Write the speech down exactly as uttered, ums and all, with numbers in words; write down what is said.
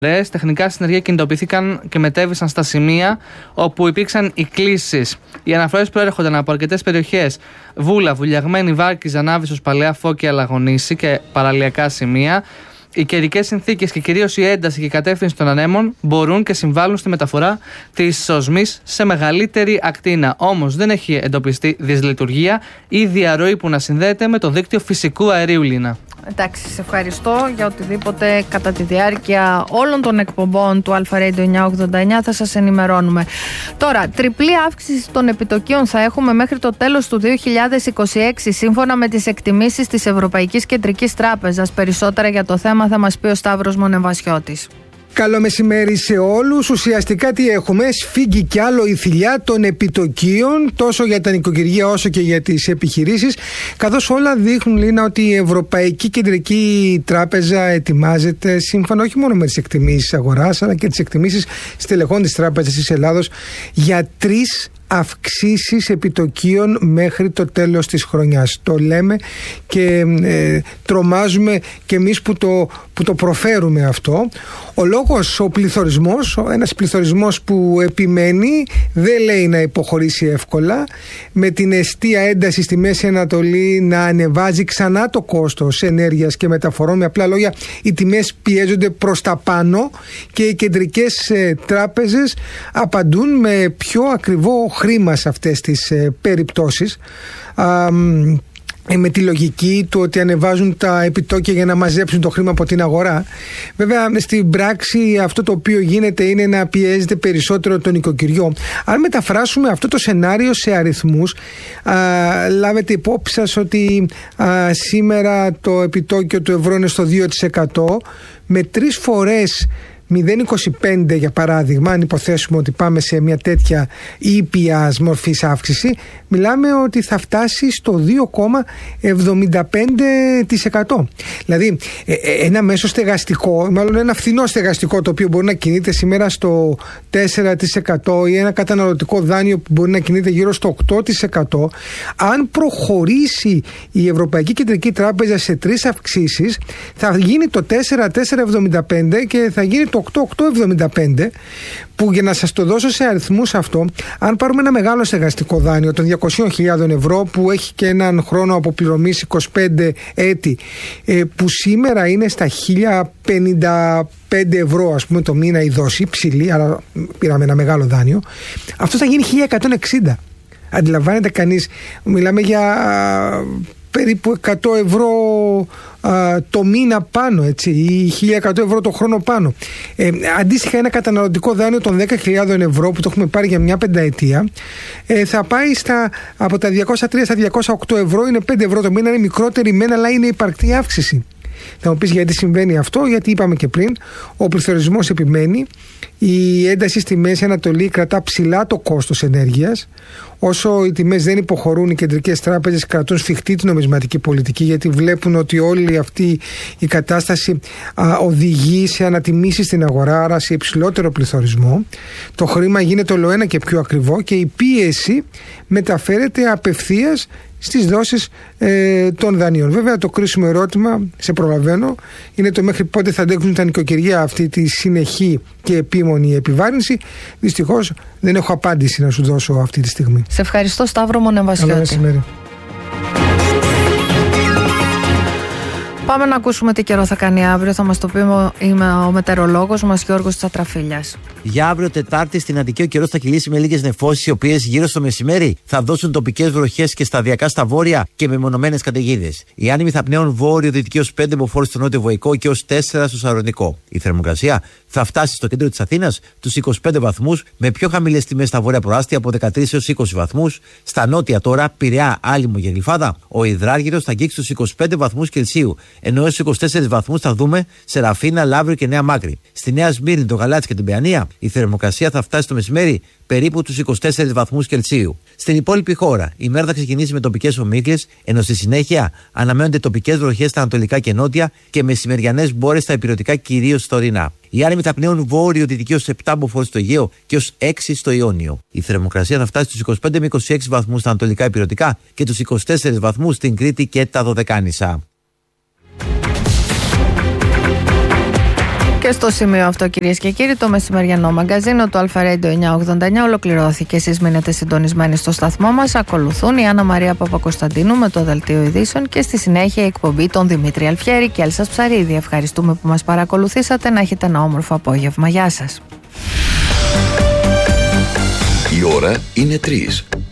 Τεχνικά συνεργεία κινητοποιήθηκαν και μετέβησαν στα σημεία όπου υπήρξαν οι κλήσεις. Οι αναφορές προέρχονταν από αρκετές περιοχές: Βούλα, Βουλιαγμένη, Βάρκιζα, Νάβισσος, Παλαιά Φώκια, Λαγονίση και παραλιακά σημεία. Οι καιρικές συνθήκες και κυρίως η ένταση και η κατεύθυνση των ανέμων μπορούν και συμβάλλουν στη μεταφορά της οσμής σε μεγαλύτερη ακτίνα. Όμως δεν έχει εντοπιστεί δυσλειτουργία ή διαρροή που να συνδέεται με το δίκτυο φυσικού αερίου, Λίνα. Εντάξει, σε ευχαριστώ για οτιδήποτε κατά τη διάρκεια όλων των εκπομπών του Αλφα Radio εννιακόσια ογδόντα εννιά θα σας ενημερώνουμε. Τώρα, τριπλή αύξηση των επιτοκίων θα έχουμε μέχρι το τέλος του δύο χιλιάδες είκοσι έξι, σύμφωνα με τις εκτιμήσεις της Ευρωπαϊκής Κεντρικής Τράπεζας. Περισσότερα για το θέμα θα μας πει ο Σταύρος Μονεβασιώτης. Καλό μεσημέρι σε όλους. Ουσιαστικά τι έχουμε? Σφίγγει κι άλλο η θηλιά των επιτοκίων, τόσο για τα νοικοκυριά όσο και για τις επιχειρήσεις, καθώς όλα δείχνουν, Λίνα, ότι η Ευρωπαϊκή Κεντρική Τράπεζα ετοιμάζεται, σύμφωνα όχι μόνο με τις εκτιμήσεις αγοράς, αλλά και τις εκτιμήσεις στελεχών της Τράπεζας της Ελλάδος, για τρεις αυξήσεις επιτοκίων μέχρι το τέλος της χρονιάς. Το λέμε και ε, τρομάζουμε και εμείς που το, που το προφέρουμε αυτό. Ο λόγος, ο πληθωρισμός, ένας πληθωρισμός που επιμένει, δεν λέει να υποχωρήσει εύκολα, με την εστία ένταση στη Μέση Ανατολή να ανεβάζει ξανά το κόστος ενέργειας και μεταφορών. Με απλά λόγια, οι τιμές πιέζονται προς τα πάνω και οι κεντρικές ε, τράπεζες απαντούν με πιο ακριβό χρήμα σε αυτές τις ε, περιπτώσεις, α, ε, με τη λογική του ότι ανεβάζουν τα επιτόκια για να μαζέψουν το χρήμα από την αγορά. Βέβαια, στην πράξη αυτό το οποίο γίνεται είναι να πιέζεται περισσότερο το νοικοκυριό. Αν μεταφράσουμε αυτό το σενάριο σε αριθμούς, α, λάβετε υπόψη σας ότι α, σήμερα το επιτόκιο του ευρώ είναι στο δύο τοις εκατό, με τρεις φορές μηδέν κόμμα είκοσι πέντε για παράδειγμα, αν υποθέσουμε ότι πάμε σε μια τέτοια ήπιας μορφής αύξηση, μιλάμε ότι θα φτάσει στο δύο κόμμα εβδομήντα πέντε τοις εκατό. Δηλαδή ε, ε, ένα μέσο στεγαστικό, μάλλον ένα φθηνό στεγαστικό, το οποίο μπορεί να κινείται σήμερα στο τέσσερα τοις εκατό, ή ένα καταναλωτικό δάνειο που μπορεί να κινείται γύρω στο οκτώ τοις εκατό, αν προχωρήσει η Ευρωπαϊκή Κεντρική Τράπεζα σε τρεις αυξήσεις, θα γίνει το τέσσερα τέσσερα εβδομήντα πέντε και θα γίνει το οκτώ οκτώ εβδομήντα πέντε, που για να σας το δώσω σε αριθμούς αυτό, αν πάρουμε ένα μεγάλο στεγαστικό δάνειο των διακόσιες χιλιάδες ευρώ που έχει και έναν χρόνο αποπληρωμής είκοσι πέντε έτη, που σήμερα είναι στα χίλια πενήντα πέντε ευρώ ας πούμε το μήνα η δόση, ψηλή, αλλά πήραμε ένα μεγάλο δάνειο, αυτό θα γίνει χίλια εκατόν εξήντα. Αντιλαμβάνεται κανείς, μιλάμε για περίπου εκατό ευρώ α, το μήνα πάνω, έτσι, ή χίλια εκατό ευρώ το χρόνο πάνω. Ε, αντίστοιχα, ένα καταναλωτικό δάνειο των δέκα χιλιάδες ευρώ που το έχουμε πάρει για μια πενταετία, ε, θα πάει στα, από τα διακόσια τρία στα διακόσια οκτώ ευρώ, είναι πέντε ευρώ το μήνα, είναι μικρότερη μένα, αλλά είναι υπαρκτή αύξηση. Θα μου πεις γιατί συμβαίνει αυτό? Γιατί είπαμε και πριν, ο πληθωρισμός επιμένει, η ένταση στη Μέση Ανατολή κρατά ψηλά το κόστος ενέργειας. Όσο οι τιμές δεν υποχωρούν, οι κεντρικές τράπεζες κρατούν σφιχτή την νομισματική πολιτική, γιατί βλέπουν ότι όλη αυτή η κατάσταση α, οδηγεί σε ανατιμήσεις στην αγορά, άρα σε υψηλότερο πληθωρισμό. Το χρήμα γίνεται ολοένα και πιο ακριβό και η πίεση μεταφέρεται απευθείας στις δόσεις ε, των δανείων. Βέβαια, το κρίσιμο ερώτημα, σε προλαβαίνω, είναι το μέχρι πότε θα αντέξουν τα νοικοκυριά αυτή τη συνεχή και επίμονη επιβάρυνση. Δυστυχώς δεν έχω απάντηση να σου δώσω αυτή τη στιγμή. Σε ευχαριστώ, Σταύρο Μονεβασιώτη. Καλό μεσημέρι. Πάμε να ακούσουμε τι καιρό θα κάνει αύριο. Θα μας το πει είμαι ο μετεωρολόγος μας Γιώργος Τσατραφίλιας. Για αύριο Τετάρτη στην Αττική ο καιρός θα κυλήσει με λίγες νεφώσεις, οι οποίες γύρω στο μεσημέρι θα δώσουν τοπικές βροχές και σταδιακά στα βόρεια και μεμονωμένες καταιγίδες. Οι άνεμοι θα πνέουν βόρειο-δυτική ως πέντε μποφόρ στο νότιο βοϊκό και ως τέσσερα στο σαρονικό. Η θερμοκρασία θα φτάσει στο κέντρο της Αθήνας τους είκοσι πέντε βαθμούς, με πιο χαμηλές τιμές στα βόρεια προάστια από δεκατρείς έως είκοσι βαθμούς. Στα νότια τώρα, Πειραιά, Άλυμο και Γλυφάδα, ο υδράργυρος θα αγγίξει τους είκοσι πέντε βαθμούς Κελσίου, ενώ έως είκοσι τέσσερις βαθμούς θα δούμε σε Ραφίνα, Λαύριο και Νέα Μάκρη. Στη Νέα Σμύρνη, το Γαλάτσι και την Παιανία, η θερμοκρασία θα φτάσει το μεσημέρι περίπου τους είκοσι τέσσερις βαθμούς Κελσίου. Στην υπόλοιπη χώρα, η μέρα θα ξεκινήσει με τοπικές ομίχλες, ενώ στη συνέχεια αναμένονται τοπικές βροχές στα ανατολικά και νότια και μεσημεριανές μπόρες στα ηπειρωτικά, κυρίως στα ορεινά. Οι άνεμοι θα πνέουν βόρειο-δυτική ως επτά μποφόρ στο Αιγαίο και ως έξι στο Ιόνιο. Η θερμοκρασία θα φτάσει στους είκοσι πέντε με είκοσι έξι βαθμούς στα ανατολικά ηπειρωτικά και τους είκοσι τέσσερις βαθμούς στην Κρήτη και τα Δωδεκάνησα. Και στο σημείο αυτό, κυρίες και κύριοι, το μεσημεριανό μαγκαζίνο του Αλφα Radio εννιακόσια ογδόντα εννιά ολοκληρώθηκε. Εσείς μείνετε συντονισμένοι στο σταθμό μας. Ακολουθούν η Άννα Μαρία Παπακοσταντίνου με το Δελτίο Ειδήσεων και στη συνέχεια η εκπομπή των Δημήτρη Αλφιέρη και Έλσας Ψαρίδη. Ευχαριστούμε που μας παρακολουθήσατε. Να έχετε ένα όμορφο απόγευμα. Γεια σας. Η ώρα είναι τρεις.